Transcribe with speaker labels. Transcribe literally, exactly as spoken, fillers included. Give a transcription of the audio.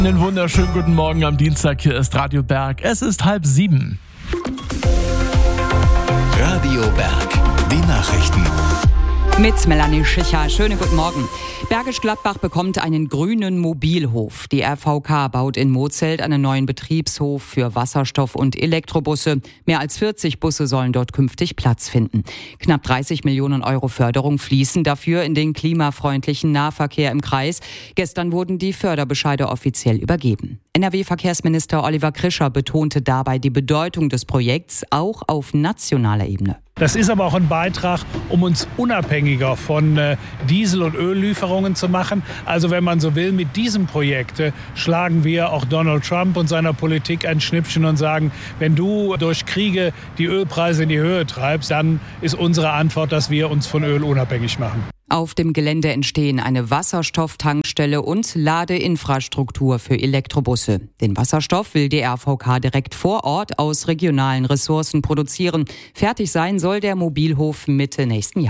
Speaker 1: Einen wunderschönen guten Morgen am Dienstag, hier ist Radio Berg. Es ist halb sieben.
Speaker 2: Radio Berg, die Nachrichten.
Speaker 3: Mit Melanie Schicher. Schönen guten Morgen. Bergisch Gladbach bekommt einen grünen Mobilhof. Die R V K baut in Mozelt einen neuen Betriebshof für Wasserstoff- und Elektrobusse. Mehr als vierzig Busse sollen dort künftig Platz finden. Knapp dreißig Millionen Euro Förderung fließen dafür in den klimafreundlichen Nahverkehr im Kreis. Gestern wurden die Förderbescheide offiziell übergeben. N R W-Verkehrsminister Oliver Krischer betonte dabei die Bedeutung des Projekts auch auf nationaler Ebene.
Speaker 4: Das ist aber auch ein Beitrag, um uns unabhängiger von äh, Diesel- und Öllieferungen zu machen. Also wenn man so will, mit diesem Projekt äh, schlagen wir auch Donald Trump und seiner Politik ein Schnippchen und sagen, wenn du durch Kriege die Ölpreise in die Höhe treibst, dann ist unsere Antwort, dass wir uns von Öl unabhängig machen.
Speaker 3: Auf dem Gelände entstehen eine Wasserstofftankstelle und Ladeinfrastruktur für Elektrobusse. Den Wasserstoff will die R V K direkt vor Ort aus regionalen Ressourcen produzieren. Fertig sein soll der Mobilhof Mitte nächsten Jahres.